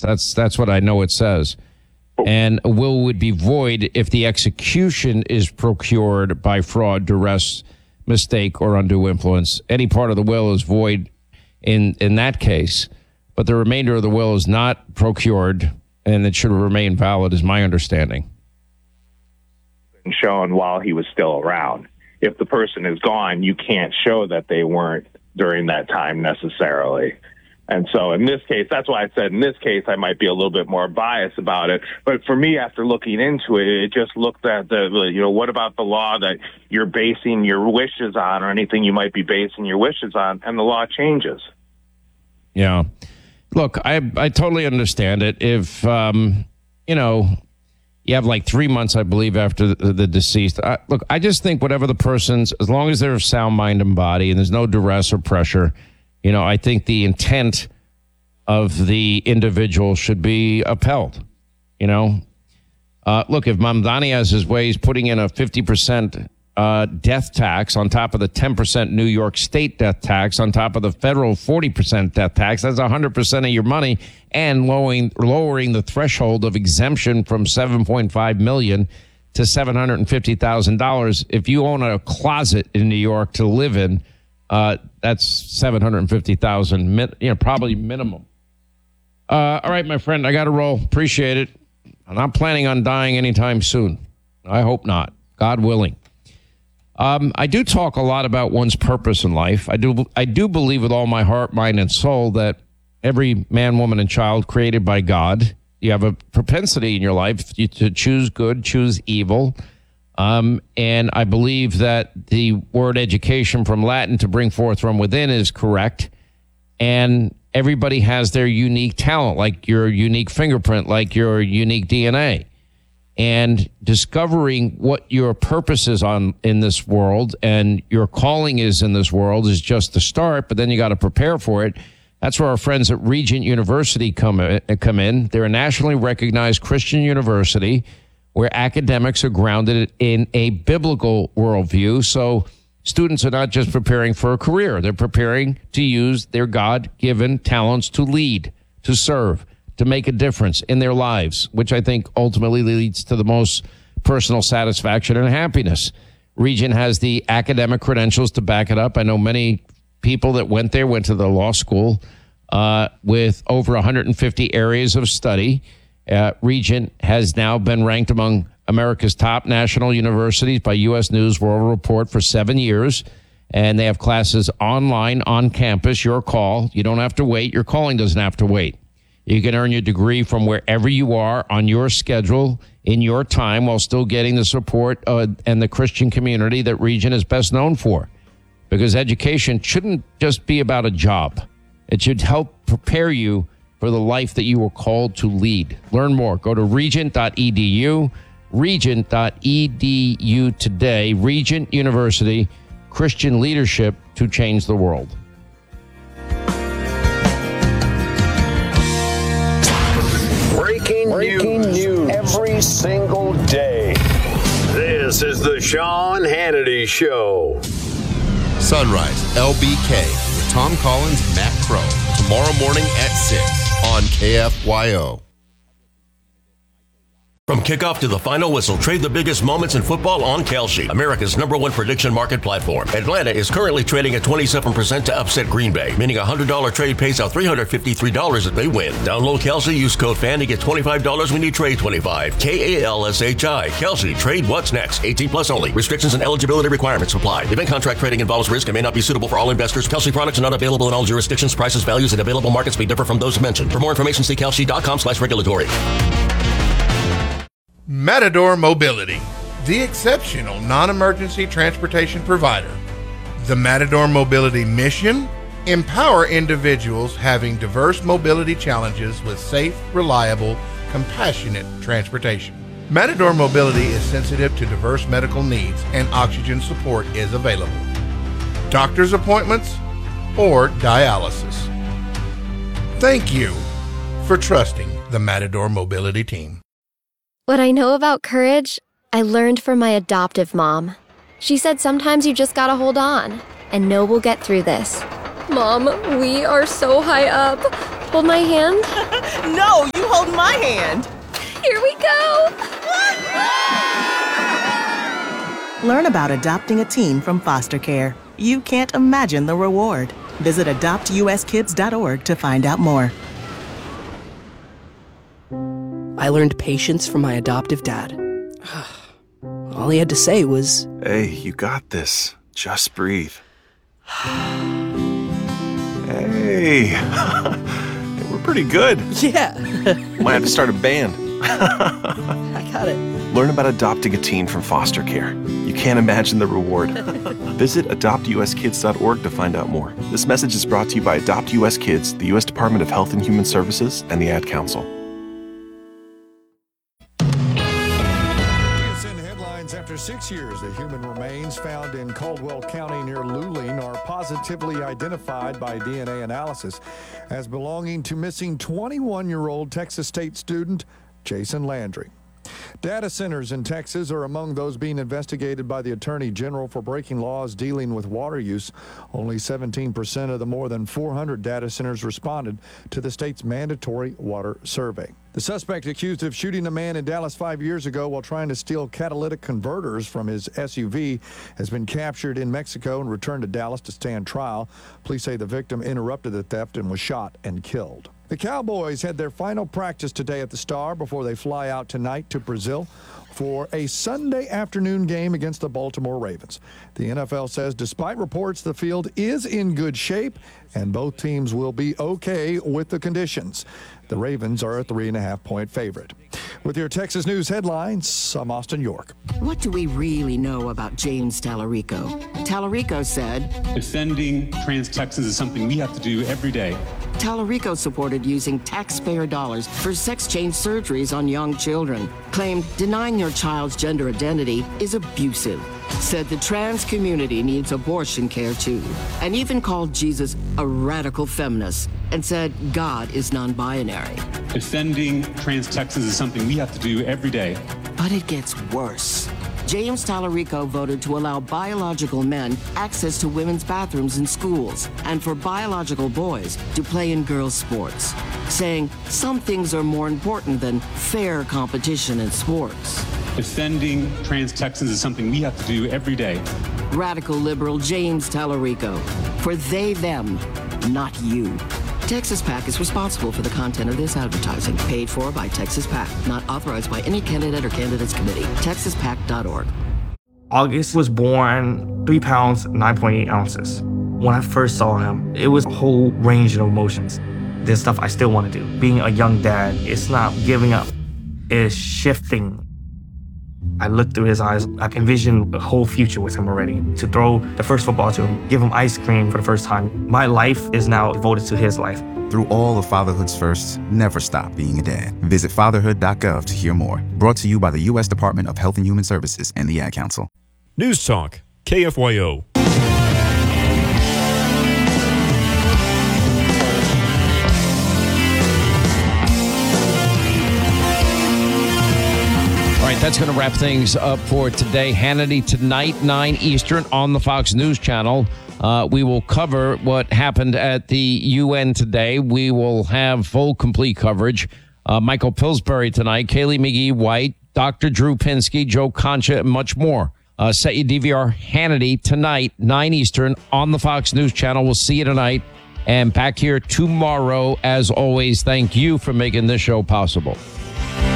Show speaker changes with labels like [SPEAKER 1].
[SPEAKER 1] That's what I know it says. And a will would be void if the execution is procured by fraud, duress, mistake, or undue influence. Any part of the will is void in that case, but the remainder of the will is not procured, and it should remain valid, is my understanding.
[SPEAKER 2] Shown while he was still around. If the person is gone, you can't show that they weren't during that time necessarily. And so in this case, that's why I said in this case, I might be a little bit more biased about it. But for me, after looking into it, it just looked at what about the law that you're basing your wishes on or anything you might be basing your wishes on, and the law changes.
[SPEAKER 1] Yeah. Look, I totally understand it. If, you have like 3 months, I believe, after the deceased. Look, I just think whatever the person's, as long as they're of sound mind and body and there's no duress or pressure, I think the intent of the individual should be upheld. Look, if Mamdani has his way, he's putting in a 50% death tax on top of the 10% New York State death tax, on top of the federal 40% death tax. That's 100% of your money, and lowering the threshold of exemption from $7.5 million to $750,000. If you own a closet in New York to live in, that's $750,000, probably minimum. All right, my friend, I got to roll. Appreciate it. I'm not planning on dying anytime soon. I hope not. God willing. I do talk a lot about one's purpose in life. I do believe with all my heart, mind, and soul that every man, woman, and child created by God, you have a propensity in your life to choose good, choose evil. And I believe that the word education, from Latin to bring forth from within, is correct. And everybody has their unique talent, like your unique fingerprint, like your unique DNA. And discovering what your purpose is in this world and your calling is in this world is just the start, but then you got to prepare for it. That's where our friends at Regent University come in. They're a nationally recognized Christian university where academics are grounded in a biblical worldview. So students are not just preparing for a career. They're preparing to use their God-given talents to lead, to serve, to make a difference in their lives, which I think ultimately leads to the most personal satisfaction and happiness. Regent has the academic credentials to back it up. I know many people that went to the law school with over 150 areas of study. Regent has now been ranked among America's top national universities by U.S. News World Report for 7 years. And they have classes online, on campus, your call. You don't have to wait. Your calling doesn't have to wait. You can earn your degree from wherever you are on your schedule in your time while still getting the support and the Christian community that Regent is best known for. Because education shouldn't just be about a job. It should help prepare you for the life that you were called to lead. Learn more. Go to regent.edu, regent.edu today. Regent University, Christian leadership to change the world.
[SPEAKER 3] Breaking news every single day.
[SPEAKER 4] This is the Sean Hannity Show.
[SPEAKER 5] Sunrise, LBK, with Tom Collins and Matt Crow. Tomorrow morning at 6 on KFYO.
[SPEAKER 6] From kickoff to the final whistle, trade the biggest moments in football on Kalshi, America's #1 prediction market platform. Atlanta is currently trading at 27% to upset Green Bay, meaning a $100 trade pays out $353 if they win. Download Kalshi, use code FAN to get $25 when you trade 25. KALSHI. Kalshi. Trade what's next. 18 plus only. Restrictions and eligibility requirements apply. Event contract trading involves risk and may not be suitable for all investors. Kalshi products are not available in all jurisdictions. Prices, values, and available markets may differ from those mentioned. For more information, see kalshi.com/regulatory.
[SPEAKER 7] Matador Mobility, the exceptional non-emergency transportation provider. The Matador Mobility mission: empower individuals having diverse mobility challenges with safe, reliable, compassionate transportation. Matador Mobility is sensitive to diverse medical needs and oxygen support is available. Doctor's appointments or dialysis. Thank you for trusting the Matador Mobility team.
[SPEAKER 8] What I know about courage, I learned from my adoptive mom. She said sometimes you just gotta hold on and know we'll get through this. Mom, we are so high up. Hold my hand.
[SPEAKER 9] No, you my hand.
[SPEAKER 8] Here we go.
[SPEAKER 9] Learn about adopting a teen from foster care. You can't imagine the reward. Visit adoptuskids.org to find out more.
[SPEAKER 10] I learned patience from my adoptive dad. All he had to say was,
[SPEAKER 11] "Hey, you got this. Just breathe." Hey, we're pretty good.
[SPEAKER 10] Yeah.
[SPEAKER 11] Might have to start a band.
[SPEAKER 10] I got it.
[SPEAKER 11] Learn about adopting a teen from foster care. You can't imagine the reward. Visit adoptuskids.org to find out more. This message is brought to you by Adopt US Kids, the U.S. Department of Health and Human Services, and the Ad Council.
[SPEAKER 12] After 6 years, the human remains found in Caldwell County near Luling are positively identified by DNA analysis as belonging to missing 21-year-old Texas State student Jason Landry. Data centers in Texas are among those being investigated by the Attorney General for breaking laws dealing with water use. Only 17% of the more than 400 data centers responded to the state's mandatory water survey. The suspect accused of shooting a man in Dallas 5 years ago while trying to steal catalytic converters from his SUV has been captured in Mexico and returned to Dallas to stand trial. Police say the victim interrupted the theft and was shot and killed. The Cowboys had their final practice today at the Star before they fly out tonight to Brazil for a Sunday afternoon game against the Baltimore Ravens. The NFL says despite reports the field is in good shape and both teams will be okay with the conditions. The Ravens are a 3.5-point favorite. With your Texas News headlines, I'm Austin York.
[SPEAKER 13] What do we really know about James Tallarico? Tallarico said,
[SPEAKER 14] "Defending trans Texans is something we have to do every day."
[SPEAKER 13] Tallarico supported using taxpayer dollars for sex change surgeries on young children. Claimed denying your child's gender identity is abusive. Said the trans community needs abortion care too. And even called Jesus a radical feminist. And said God is non-binary.
[SPEAKER 14] Defending trans Texans is something we have to do every day.
[SPEAKER 13] But it gets worse. James Tallarico voted to allow biological men access to women's bathrooms in schools and for biological boys to play in girls' sports, saying some things are more important than fair competition in sports.
[SPEAKER 14] Defending trans Texans is something we have to do every day.
[SPEAKER 13] Radical liberal James Tallarico. For they, them, not you. Texas PAC is responsible for the content of this advertising. Paid for by Texas PAC. Not authorized by any candidate or candidates committee. TexasPAC.org.
[SPEAKER 15] August was born 3 pounds, 9.8 ounces. When I first saw him, it was a whole range of emotions. There's stuff I still want to do. Being a young dad, it's not giving up. It's shifting. I looked through his eyes. I envisioned a whole future with him already. To throw the first football to him, give him ice cream for the first time. My life is now devoted to his life.
[SPEAKER 16] Through all of fatherhood's firsts, never stop being a dad. Visit fatherhood.gov to hear more. Brought to you by the U.S. Department of Health and Human Services and the Ad Council.
[SPEAKER 17] News Talk, KFYO.
[SPEAKER 1] All right, that's going to wrap things up for today. Hannity tonight, 9 Eastern on the Fox News Channel. We will cover what happened at the UN today. We will have full, complete coverage. Michael Pillsbury tonight, Kaylee McGee-White, Dr. Drew Pinsky, Joe Concha, and much more. Set your DVR Hannity tonight, 9 Eastern on the Fox News Channel. We'll see you tonight and back here tomorrow. As always, thank you for making this show possible.